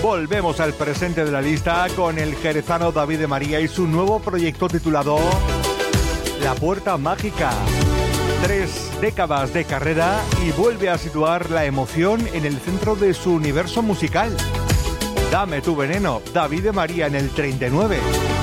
Volvemos al presente de la lista con el jerezano David de María y su nuevo proyecto titulado La Puerta Mágica. 3 décadas de carrera y vuelve a situar la emoción en el centro de su universo musical. Dame tu veneno, David de María en el 39.